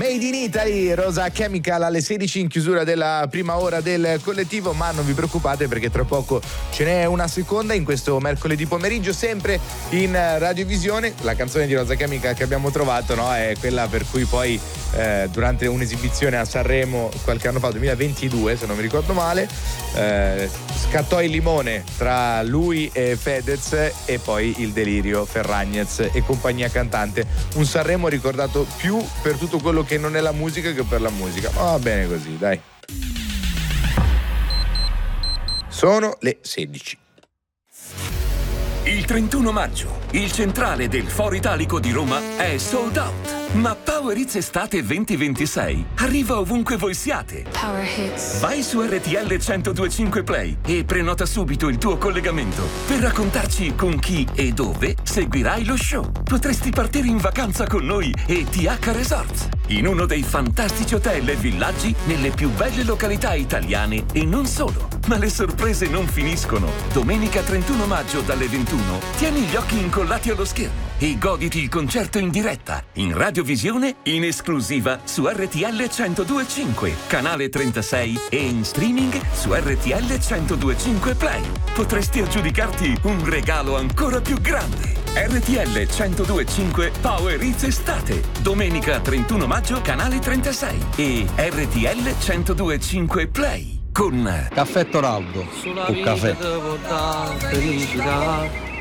Made in Italy, Rosa Chemical alle 16 in chiusura della prima ora del collettivo, ma non vi preoccupate perché tra poco ce n'è una seconda in questo mercoledì pomeriggio, sempre in radiovisione. La canzone di Rosa Chemical che abbiamo trovato, no, è quella per cui poi durante un'esibizione a Sanremo qualche anno fa, 2022 se non mi ricordo male, scattò il limone tra lui e Fedez e poi il delirio Ferragnez e compagnia cantante. Un Sanremo ricordato più per tutto quello che non è la musica che per la musica, ma va bene così, dai. Sono le 16. Il 31 maggio, il centrale del Foro Italico di Roma è sold out. Ma Power Hits Estate 2026 arriva ovunque voi siate. Power Hits. Vai su RTL 1025 Play e prenota subito il tuo collegamento per raccontarci con chi e dove seguirai lo show. Potresti partire in vacanza con noi e TH Resorts, in uno dei fantastici hotel e villaggi nelle più belle località italiane e non solo. Ma le sorprese non finiscono. Domenica 31 maggio dalle 21 tieni gli occhi incollati allo schermo e goditi il concerto in diretta, in radiovisione, in esclusiva su RTL 1025, canale 36 e in streaming su RTL 1025 Play. Potresti aggiudicarti un regalo ancora più grande. RTL 1025 Power Hits Estate, domenica 31 maggio, canale 36 e RTL 1025 Play con Caffè Toraldo, un caffè. Felicità.